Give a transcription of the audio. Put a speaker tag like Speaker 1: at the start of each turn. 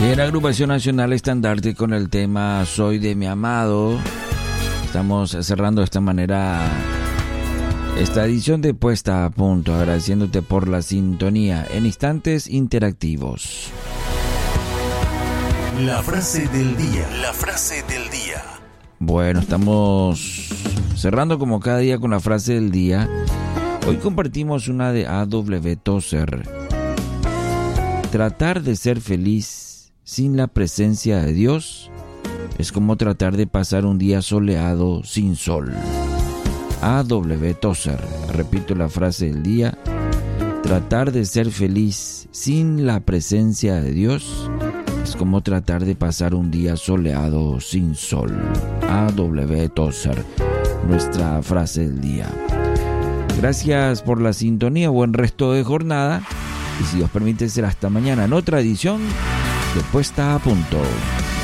Speaker 1: En la agrupación nacional Estandarte con el tema Soy de mi amado. Estamos cerrando de esta manera esta edición de Puesta a Punto, agradeciéndote por la sintonía en instantes interactivos.
Speaker 2: La frase del día. La frase del día.
Speaker 1: Bueno, estamos cerrando como cada día con la frase del día. Hoy compartimos una de A.W. Tozer. Tratar de ser feliz sin la presencia de Dios es como tratar de pasar un día soleado sin sol. A.W. Tozer. Repito la frase del día. Tratar de ser feliz sin la presencia de Dios es como tratar de pasar un día soleado sin sol. A.W. Tozer, nuestra frase del día. Gracias por la sintonía, buen resto de jornada y si Dios permite será hasta mañana en otra edición de Puesta a Punto.